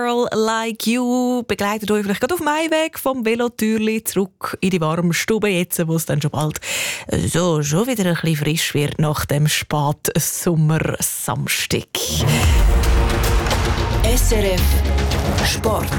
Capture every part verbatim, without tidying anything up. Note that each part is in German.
Girl Like You begleitet euch vielleicht gerade auf dem Heimweg vom Velotürli zurück in die warme Stube, jetzt, wo es dann schon bald so schon wieder ein bisschen frisch wird nach dem Spätsommer-Samstag. S R F Sport.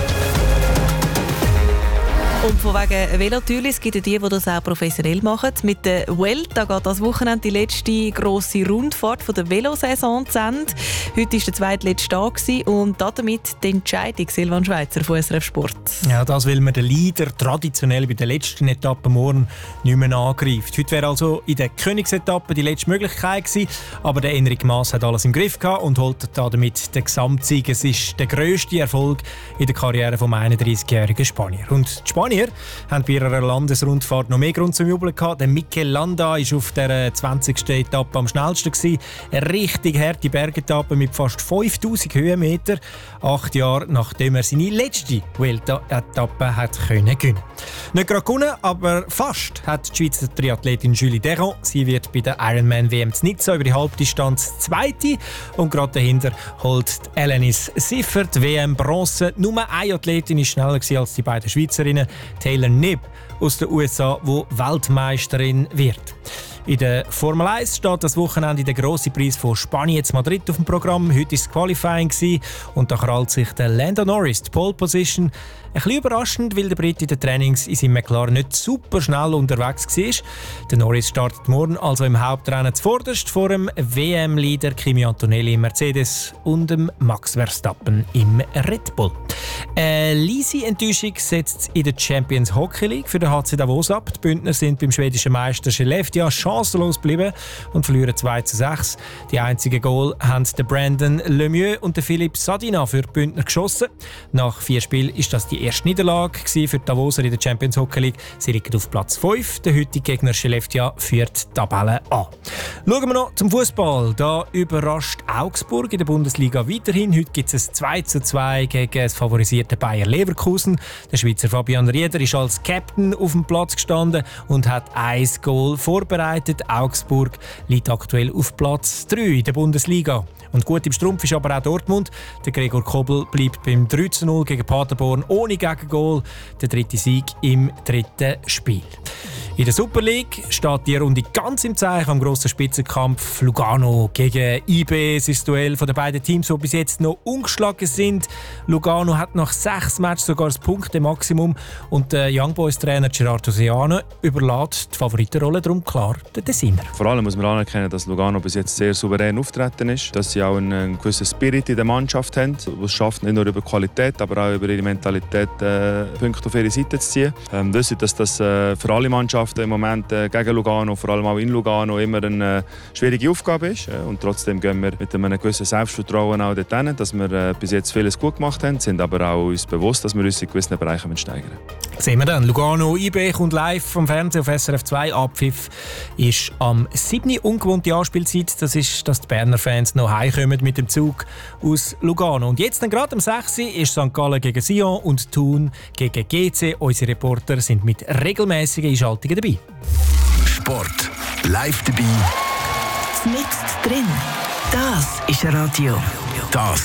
Und von wegen Velotürli, es gibt ja die, die das auch professionell machen. Mit der Vuelta geht das Wochenende die letzte grosse Rundfahrt von der Velosaison zu Ende. Heute war der zweitletzte Tag und damit die Entscheidung, Silvan Schweizer von S R F Sport. Ja, das, weil man den Leader traditionell bei der letzten Etappe morgen nicht mehr angreift. Heute wäre also in der Königsetappe die letzte Möglichkeit gewesen, aber der Enric Mas hat alles im Griff gehabt und holt damit den Gesamtsieg. Es ist der grösste Erfolg in der Karriere des einunddreißigjährigen Spanier. Und die Spanier haben bei ihrer Landesrundfahrt noch mehr Grund zum Jubeln gehabt. Der Mikel Landa war auf der zwanzigsten Etappe am schnellsten gewesen. Eine richtig harte Bergetappe mit fast fünftausend Höhenmeter. Acht Jahre nachdem er seine letzte Vuelta-Etappe hat können gewinnen. Nicht gerade gewonnen, aber fast hat die Schweizer Triathletin Julie Deron. Sie wird bei der Ironman W M zu Nizza über die Halbdistanz Zweite. Und gerade dahinter holt Alanis Siffert W M Bronze. Nur eine Athletin war schneller als die beiden Schweizerinnen. Taylor Knibb aus den U S A, die Weltmeisterin wird. In der Formel eins steht das Wochenende der grosse Preis von Spanien in Madrid auf dem Programm. Heute war das Qualifying und da krallt sich der Lando Norris die Pole Position. Ein bisschen überraschend, weil der Brit in den Trainings in seinem McLaren nicht super schnell unterwegs war. Der Norris startet morgen also im Hauptrennen zuvorderst vor dem W M-Leader Kimi Antonelli im Mercedes und dem Max Verstappen im Red Bull. Eine leise Enttäuschung setzt in der Champions Hockey League für den H C Davos ab. Die Bündner sind beim schwedischen Meister Skellefteå chancenlos geblieben und verlieren zwei zu sechs. Die einzigen Goal haben der Brandon Lemieux und der Philippe Sadina für die Bündner geschossen. Nach vier Spielen ist das die erste Niederlage für die Davoser in der Champions Hockey League. Sie liegen auf Platz fünf. Der heutige Gegner Skellefteå führt die Tabelle an. Schauen wir noch zum Fußball. Da überrascht Augsburg in der Bundesliga weiterhin. Heute gibt es ein zwei zu zwei gegen das favorisierte Bayer Leverkusen. Der Schweizer Fabian Rieder ist als Captain auf dem Platz gestanden und hat ein Goal vorbereitet. Augsburg liegt aktuell auf Platz drei in der Bundesliga. Und gut im Strumpf ist aber auch Dortmund. Der Gregor Kobel bleibt beim drei zu null gegen Paderborn ohne Gegengol. Der dritte Sieg im dritten Spiel. In der Super League steht die Runde ganz im Zeichen am grossen Spitzenkampf. Lugano gegen I B. Es ist das Duell von den beiden Teams, die bis jetzt noch ungeschlagen sind. Lugano hat nach sechs Matches sogar das Punkte-Maximum und der Young Boys-Trainer Gerardo Seane überlässt die Favoritenrolle darum klar den Tessiner. Vor allem muss man anerkennen, dass Lugano bis jetzt sehr souverän auftreten ist, dass sie auch einen gewissen Spirit in der Mannschaft haben, die es schafft, nicht nur über Qualität, aber auch über ihre Mentalität äh, Punkte auf ihre Seite zu ziehen. Ähm, wissen, dass das äh, für alle Mannschaften im Moment äh, gegen Lugano, vor allem auch in Lugano, immer eine äh, schwierige Aufgabe ist. Äh, und trotzdem gehen wir mit einem gewissen Selbstvertrauen auch dorthin, dass wir äh, bis jetzt vieles gut gemacht haben, sind aber auch uns bewusst, dass wir uns in gewissen Bereichen steigern müssen. Sehen wir dann. Lugano I B kommt live vom Fernsehen auf S R F zwei. Abpfiff ist am siebten ungewohnte Anspielzeit. Das ist, dass die Berner Fans noch heimkommen mit dem Zug aus Lugano. Und jetzt dann gerade am sechsten ist Sankt Gallen gegen Sion und Thun gegen G C. Unsere Reporter sind mit regelmäßigen Einschaltungen dabei. Sport live dabei. Mit drin. Das ist Radio. Das